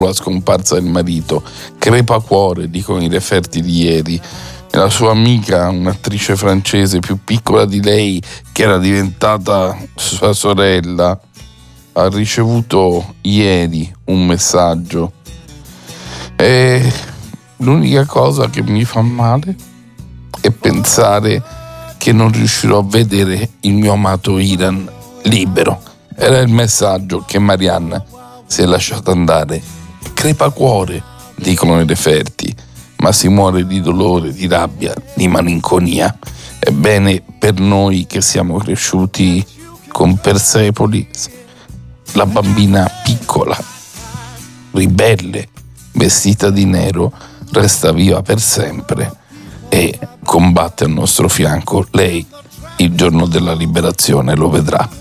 la scomparsa del marito. Crepacuore, dicono i referti di ieri. E la sua amica, un'attrice francese più piccola di lei, che era diventata sua sorella, ha ricevuto ieri un messaggio. E l'unica cosa che mi fa male è pensare che non riuscirò a vedere il mio amato Iran libero. Era il messaggio che Marianne si è lasciata andare. Crepacuore, dicono i referti, ma si muore di dolore, di rabbia, di malinconia. Ebbene, per noi che siamo cresciuti con Persepolis, la bambina piccola, ribelle, vestita di nero, resta viva per sempre e combatte al nostro fianco. Lei, il giorno della liberazione, lo vedrà.